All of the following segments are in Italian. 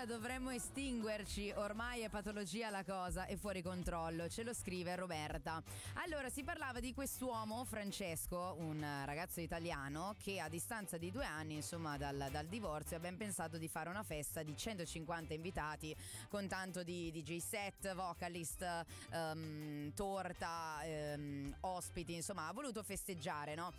Allora dovremmo estinguerci, ormai è patologia la cosa, è fuori controllo, ce lo scrive Roberta. Allora si parlava di quest'uomo, Francesco, un ragazzo italiano che a distanza di 2 anni, insomma dal divorzio, ha ben pensato di fare una festa di 150 invitati con tanto di DJ set, vocalist, torta, ospiti, insomma ha voluto festeggiare, no?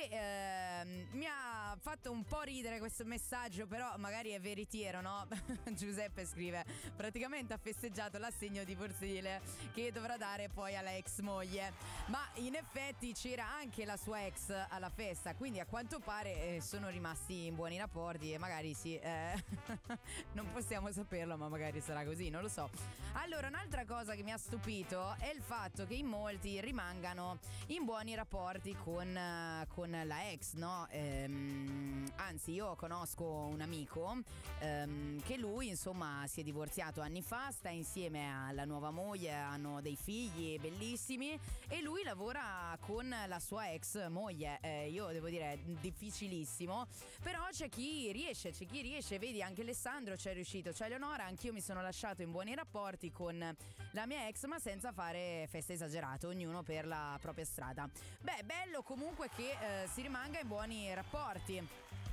E mi ha fatto un po' ridere questo messaggio, però magari è veritiero, no? Giuseppe scrive: praticamente ha festeggiato l'assegno divorzile che dovrà dare poi alla ex moglie, ma in effetti c'era anche la sua ex alla festa, quindi a quanto pare sono rimasti in buoni rapporti e magari sì, non possiamo saperlo, ma magari sarà così, non lo so. Allora, un'altra cosa che mi ha stupito è il fatto che in molti rimangano in buoni rapporti con la ex, no? Anzi, io conosco un amico che lui, insomma, si è divorziato anni fa, sta insieme alla nuova moglie, hanno dei figli bellissimi e lui lavora con la sua ex moglie. Io devo dire, difficilissimo, però c'è chi riesce, vedi anche Alessandro c'è riuscito, c'è Eleonora, anch'io mi sono lasciato in buoni rapporti con la mia ex, ma senza fare feste esagerate, ognuno per la propria strada. Beh, bello comunque che si rimanga in buoni rapporti.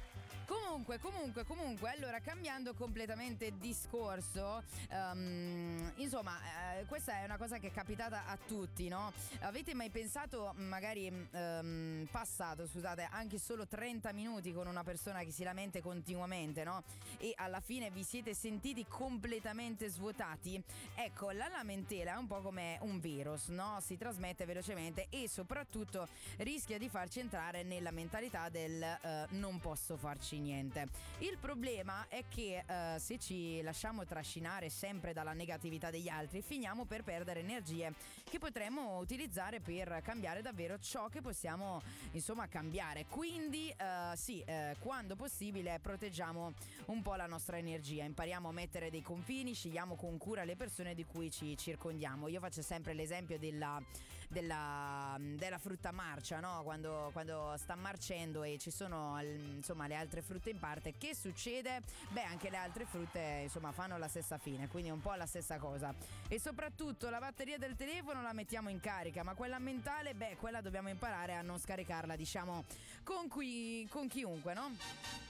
Comunque, allora cambiando completamente discorso, insomma, questa è una cosa che è capitata a tutti, no? Avete mai pensato, magari passato, scusate, anche solo 30 minuti con una persona che si lamenta continuamente, no? E alla fine vi siete sentiti completamente svuotati? Ecco, la lamentela è un po' come un virus, no? Si trasmette velocemente e soprattutto rischia di farci entrare nella mentalità del non posso farci niente. Il problema è che se ci lasciamo trascinare sempre dalla negatività degli altri, finiamo per perdere energie che potremmo utilizzare per cambiare davvero ciò che possiamo, insomma, cambiare. Quindi quando possibile proteggiamo un po' la nostra energia, impariamo a mettere dei confini, scegliamo con cura le persone di cui ci circondiamo. Io faccio sempre l'esempio della frutta marcia, no? Quando sta marcendo e ci sono, insomma, le altre frutte in parte, che succede? Beh, anche le altre frutte, insomma, fanno la stessa fine, quindi è un po' la stessa cosa. E soprattutto la batteria del telefono la mettiamo in carica, ma quella mentale, beh, quella dobbiamo imparare a non scaricarla, diciamo, con chiunque, no?